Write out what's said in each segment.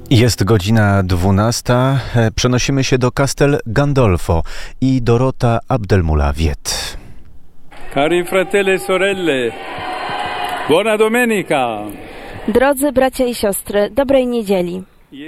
Jest godzina 12. Przenosimy się do Castel Gandolfo i Dorota Abdelmula-Wiet. Cari fratelli e sorelle, buona domenica! Drodzy bracia i siostry, dobrej niedzieli.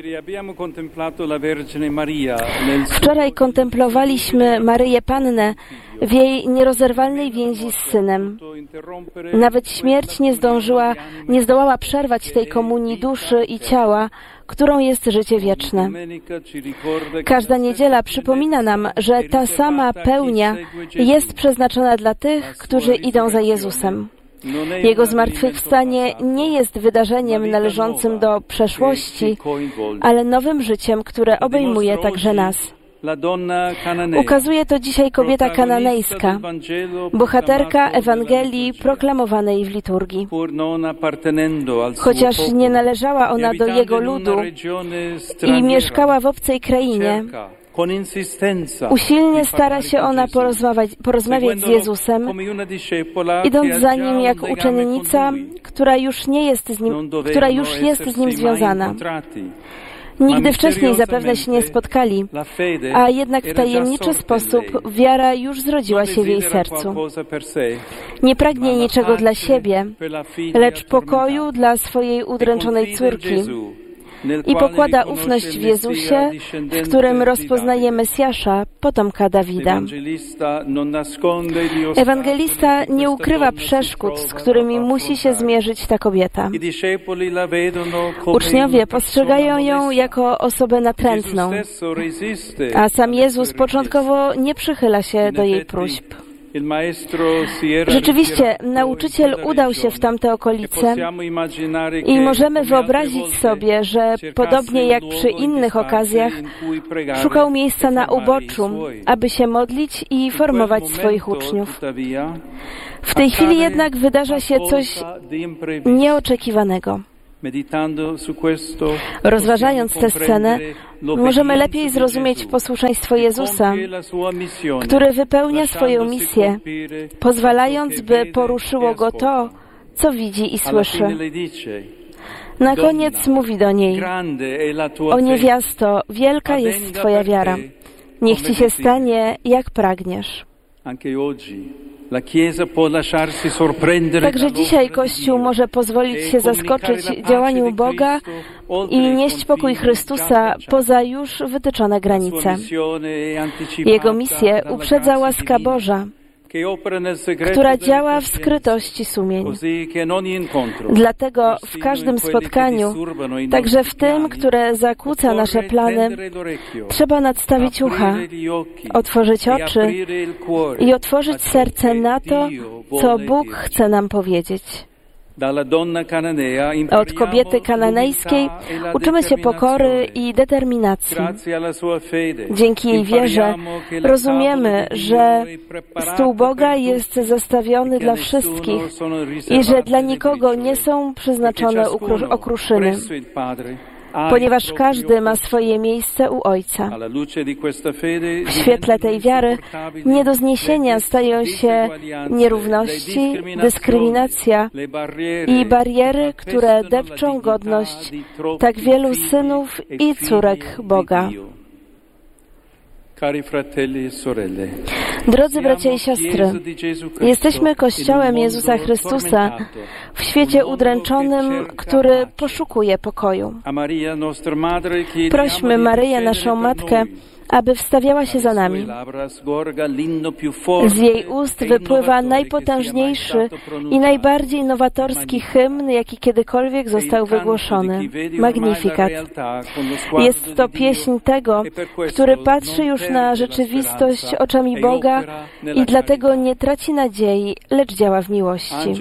Wczoraj kontemplowaliśmy Maryję Pannę w jej nierozerwalnej więzi z Synem. Nawet śmierć nie zdołała przerwać tej komunii duszy i ciała, którą jest życie wieczne. Każda niedziela przypomina nam, że ta sama pełnia jest przeznaczona dla tych, którzy idą za Jezusem. Jego zmartwychwstanie nie jest wydarzeniem należącym do przeszłości, ale nowym życiem, które obejmuje także nas. Ukazuje to dzisiaj kobieta kananejska, bohaterka Ewangelii proklamowanej w liturgii. Chociaż nie należała ona do jego ludu i mieszkała w obcej krainie, usilnie stara się ona porozmawiać z Jezusem, idąc za Nim jak uczennica, która już jest z Nim związana. Nigdy wcześniej zapewne się nie spotkali, a jednak w tajemniczy sposób wiara już zrodziła się w jej sercu. Nie pragnie niczego dla siebie, lecz pokoju dla swojej udręczonej córki i pokłada ufność w Jezusie, w którym rozpoznaje Mesjasza, potomka Dawida. Ewangelista nie ukrywa przeszkód, z którymi musi się zmierzyć ta kobieta. Uczniowie postrzegają ją jako osobę natrętną, a sam Jezus początkowo nie przychyla się do jej próśb. Rzeczywiście, nauczyciel udał się w tamte okolice i możemy wyobrazić sobie, że podobnie jak przy innych okazjach, szukał miejsca na uboczu, aby się modlić i formować swoich uczniów. W tej chwili jednak wydarza się coś nieoczekiwanego. Rozważając tę scenę, możemy lepiej zrozumieć posłuszeństwo Jezusa, który wypełnia swoją misję, pozwalając, by poruszyło go to, co widzi i słyszy. Na koniec mówi do niej: o niewiasto, wielka jest Twoja wiara. Niech Ci się stanie, jak pragniesz. Także dzisiaj Kościół może pozwolić się zaskoczyć działaniu Boga i nieść pokój Chrystusa poza już wytyczone granice. Jego misję uprzedza łaska Boża, która działa w skrytości sumień. Dlatego w każdym spotkaniu, także w tym, które zakłóca nasze plany, trzeba nadstawić ucha, otworzyć oczy i otworzyć serce na to, co Bóg chce nam powiedzieć. Od kobiety kananejskiej uczymy się pokory i determinacji. Dzięki jej wierze rozumiemy, że stół Boga jest zastawiony dla wszystkich i że dla nikogo nie są przeznaczone okruszyny, ponieważ każdy ma swoje miejsce u Ojca. W świetle tej wiary nie do zniesienia stają się nierówności, dyskryminacja i bariery, które depczą godność tak wielu synów i córek Boga. Drodzy bracia i siostry, jesteśmy Kościołem Jezusa Chrystusa w świecie udręczonym, który poszukuje pokoju. Prośmy Maryję, naszą Matkę, aby wstawiała się za nami. Z jej ust wypływa najpotężniejszy i najbardziej nowatorski hymn, jaki kiedykolwiek został wygłoszony. Magnificat. Jest to pieśń tego, który patrzy już na rzeczywistość oczami Boga i dlatego nie traci nadziei, lecz działa w miłości.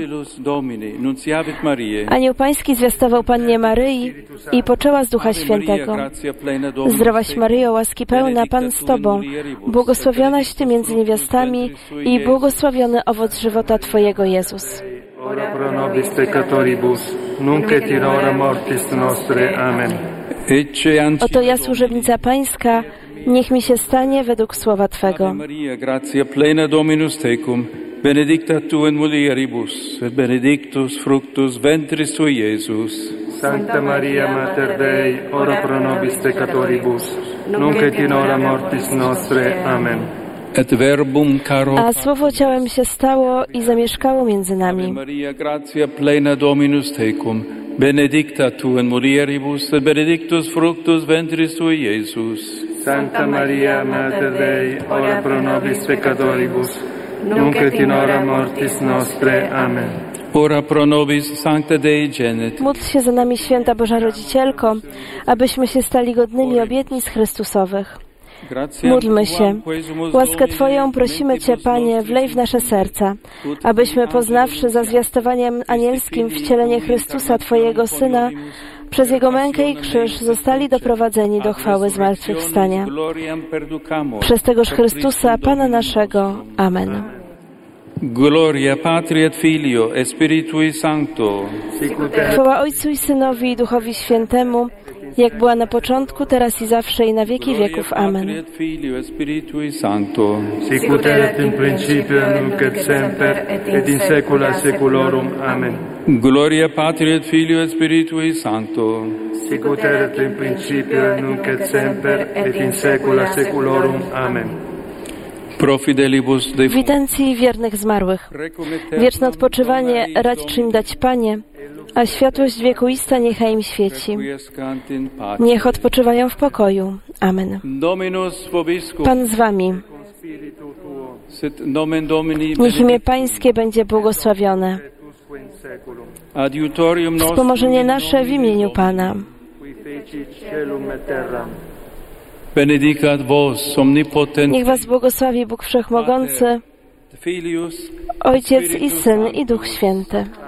Anioł Pański zwiastował Pannie Maryi i poczęła z Ducha Świętego. Zdrowaś Maryjo, łaski pełna, Pan z Tobą, błogosławionaś Ty między niewiastami i błogosławiony owoc żywota Twojego, Jezus. Ora pro nobis peccatoribus, nunc et in hora mortis nostre. Amen. Oto ja, służebnica Pańska, niech mi się stanie według słowa Twego. Maria, gratia plena Dominus tecum, benedicta tu in mulieribus, et benedictus fructus ventris tui, Iesus. Sancta Maria Mater Dei, ora pro nobis peccatoribus, nunc et in hora mortis nostre. Amen. Et verbum caro A Słowo ciałem się stało i zamieszkało między nami. Maria, gratia plena Dominus tecum, benedicta tu in mulieribus, et benedictus fructus ventris tui, Iesus. Sancta Maria Mater Dei, ora pro nobis peccatoribus, nunc et in hora mortis nostre. Amen. Ora pro nobis Sancta Dei Genet. Módl się za nami, Święta Boża Rodzicielko, abyśmy się stali godnymi obietnic Chrystusowych. Módlmy się. Łaskę Twoją prosimy Cię, Panie, wlej w nasze serca, abyśmy poznawszy za zwiastowaniem anielskim wcielenie Chrystusa, Twojego Syna, przez Jego mękę i krzyż zostali doprowadzeni do chwały zmartwychwstania. Przez tegoż Chrystusa, Pana naszego. Amen. Gloria Patri et Filio et Spiritui Sancto. Chwała Ojcu i Synowi i Duchowi Świętemu, jak była na początku, teraz i zawsze i na wieki wieków. Amen. Gloria Patri et Filio et Spiritui Sancto. Sicut erat in principio, nunc et semper, et in saecula saeculorum. Amen. Gloria Patri et Filio et Spiritui Sancto. Sicut erat in principio, nunc et semper, et in saecula saeculorum. Amen. Pro fidelibus W defuncti. intencji wiernych zmarłych. Wieczne odpoczywanie racz im dać, Panie, a światłość wiekuista niechaj im świeci. Niech odpoczywają w pokoju. Amen. Dominus vobiscum. Pan z Wami. Sit nomen Domini Niech imię Pańskie będzie błogosławione. Adiutorium nostrum. Wspomożenie nasze w imieniu Pana. Qui fecit caelum et terram. Benedicat vos omnipotens Niech Was błogosławi Bóg Wszechmogący, Filius Ojciec i Syn i Duch Święty.